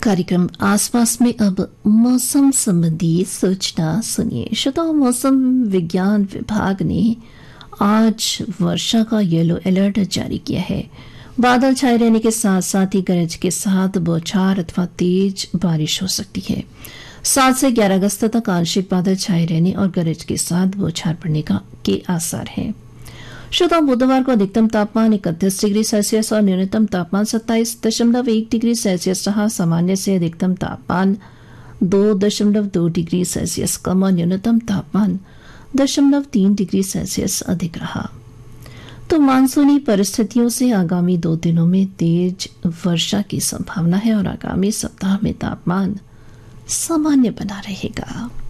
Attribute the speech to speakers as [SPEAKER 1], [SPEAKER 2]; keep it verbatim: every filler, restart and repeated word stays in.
[SPEAKER 1] कार्यक्रम आसपास में अब मौसम संबंधी सूचना सुनिए। श्रोताओं, मौसम विज्ञान विभाग ने आज वर्षा का येलो अलर्ट जारी किया है। बादल छाए रहने के साथ साथ ही गरज के साथ बौछार अथवा तेज बारिश हो सकती है। सात से ग्यारह अगस्त तक आंशिक बादल छाए रहने और गरज के साथ बौछार पड़ने का के आसार हैं। श्रोताओं, बुधवार को अधिकतम तापमान इकतीस डिग्री सेल्सियस और न्यूनतम तापमान सत्ताईस दशमलव एक डिग्री सेल्सियस रहा। सामान्य से अधिकतम तापमान दो दशमलव दो डिग्री सेल्सियस कम और न्यूनतम तापमान दशमलव तीन डिग्री सेल्सियस अधिक रहा। तो मानसूनी परिस्थितियों से आगामी दो दिनों में तेज वर्षा की संभावना है और आगामी सप्ताह में तापमान सामान्य बना रहेगा।